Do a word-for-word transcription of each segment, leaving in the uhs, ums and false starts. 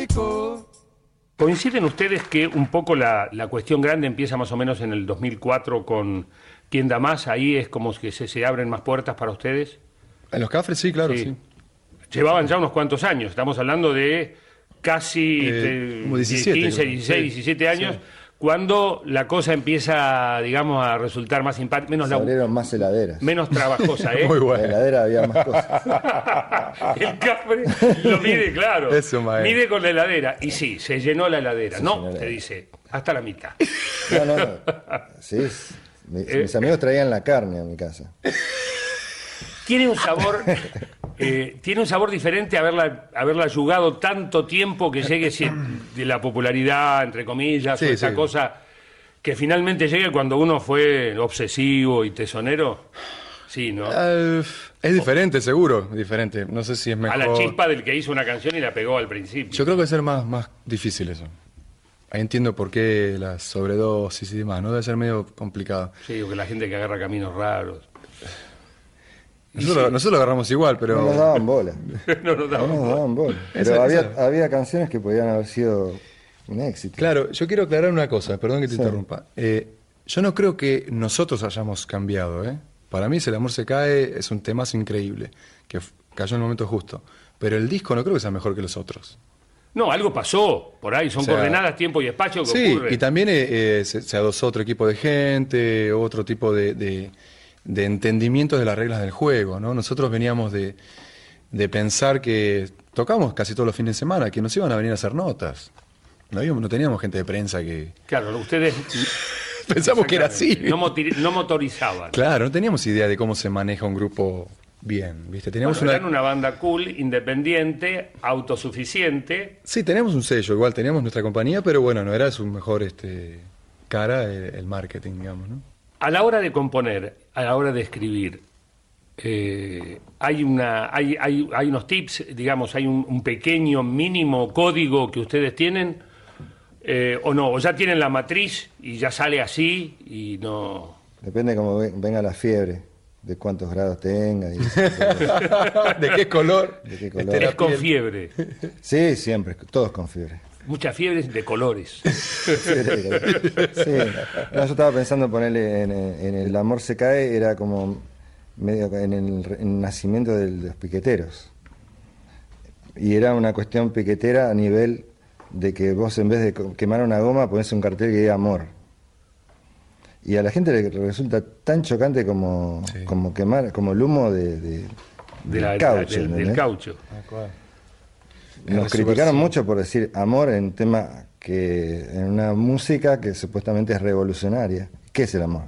México. ¿Coinciden ustedes que un poco la, la cuestión grande empieza más o menos en el dos mil cuatro con ¿Quién da más? Ahí es como que se, se abren más puertas para ustedes. En los Cafres sí, claro, sí. Sí. Llevaban ya unos cuantos años, estamos hablando de casi Eh, de, como diecisiete, quince, creo. dieciséis, Sí. diecisiete años, Sí. cuando la cosa empieza, digamos, a resultar más simpática, menos, Se la- abrieron más heladeras. menos trabajosa, ¿eh? Muy En la bueno. heladera había más cosas. El Cafre lo mide, claro. Eso, maestro. Mide con la heladera. Y sí, se llenó la heladera. Se no, llenó la te heladera. dice, hasta la mitad. No, no, no. Sí, es- mi- Eh. mis amigos traían la carne a mi casa. Tiene un sabor, eh, tiene un sabor diferente haberla, haberla jugado tanto tiempo que llegue si- de la popularidad, entre comillas, Sí, o esa sí. cosa que finalmente llegue cuando uno fue obsesivo y tesonero. Sí, ¿no? Eh, es diferente, seguro, diferente. No sé si es A mejor. la chispa del que hizo una canción y la pegó al principio. Yo creo que debe ser más, más difícil eso. Ahí entiendo por qué las sobredosis y demás, ¿no? Debe ser medio complicado. Sí, o que la gente que agarra caminos raros. Nosotros, Sí. nosotros lo agarramos igual, pero... No nos daban bola. no nos No damos nos cuenta. daban bola. Esa- Pero había, esa- había canciones que podían haber sido un éxito. Claro, yo quiero aclarar una cosa, perdón que te Sí. interrumpa. Eh, yo no creo que nosotros hayamos cambiado, ¿eh? Para mí, Si el amor se cae, es un temazo increíble, que f- cayó en el momento justo. Pero el disco no creo que sea mejor que los otros. No, algo pasó por ahí, son O sea, coordenadas, tiempo y espacio que Sí, ocurre. y también eh, eh, se, se adosó otro equipo de gente, otro tipo de, de, de entendimiento de las reglas del juego, ¿no? Nosotros veníamos de, de pensar que tocamos casi todos los fines de semana, que nos iban a venir a hacer notas. No, habíamos- no teníamos gente de prensa que... Claro, ustedes Pensamos que era así. no, moti- no motorizaban. Claro, no teníamos idea de cómo se maneja un grupo bien, ¿viste? Teníamos Bueno, una... eran una banda cool, independiente, autosuficiente. Sí, teníamos un sello, igual teníamos nuestra compañía, pero bueno, no era su mejor este, cara el, el marketing, digamos, ¿no? A la hora de componer, a la hora de escribir, eh, hay, una, hay, hay, hay unos tips, digamos, hay un, un pequeño mínimo código que ustedes tienen, eh, o no, o ya tienen la matriz y ya sale así y no... Depende cómo ve- venga la fiebre, de cuántos grados tenga. Y ¿De qué color? de qué color. Este, la Es con piel. fiebre. Sí, siempre, todos con fiebre. Muchas fiebres de colores. Fiebre de color. Sí. No, yo estaba pensando ponerle en, en El amor se cae, era como medio en el, re- en el nacimiento de los piqueteros. Y era una cuestión piquetera a nivel de que vos en vez de co- quemar una goma ponés un cartel que diga amor. Y a la gente le resulta tan chocante como, Sí. como quemar, como el humo de, de- De del la- caucho. del, del ¿entendés? caucho. Ah, cuál. Nos Es criticaron subversivo. mucho por decir amor en tema que en una música que supuestamente es revolucionaria. ¿Qué es el amor?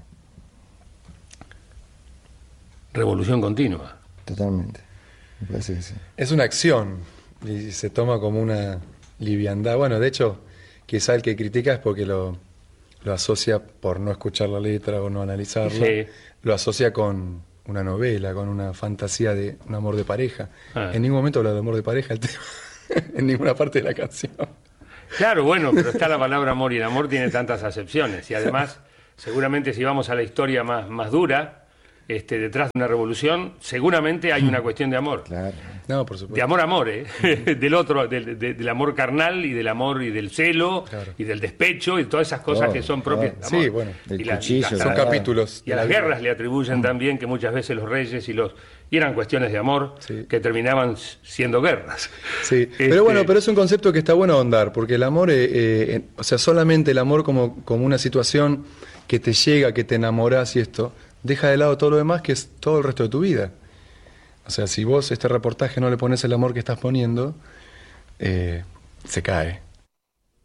Revolución continua. Totalmente. Me parece que sí. Es una acción y se toma como una liviandad. Bueno, de hecho, quizá el que critica es porque lo, lo asocia, por no escuchar la letra o no analizarla, Sí. lo asocia con una novela, con una fantasía de un amor de pareja. Ah. En ningún momento habla de amor de pareja el tema, en ninguna parte de la canción. Claro, bueno, pero está la palabra amor y el amor tiene tantas acepciones. Y además, seguramente si vamos a la historia más, más dura, este, detrás de una revolución, seguramente hay una cuestión de amor. Claro. No, por supuesto. De amor a amor, ¿eh? Del otro, del, de- del amor carnal y del amor y del celo Claro. y del despecho y todas esas cosas Todo, que son propias todo. del amor. Sí, bueno. El Y la- cuchillo, y las- Son la- capítulos. Y a de las la vida. guerras le atribuyen también que muchas veces los reyes y los... Y eran cuestiones de amor Sí. que terminaban siendo guerras. Sí, Este- pero bueno, pero es un concepto que está bueno ahondar, porque el amor, eh, eh, en- o sea, solamente el amor como, como una situación que te llega, que te enamoras y esto, deja de lado todo lo demás, que es todo el resto de tu vida. O sea, si vos este reportaje no le pones el amor que estás poniendo, eh, se cae.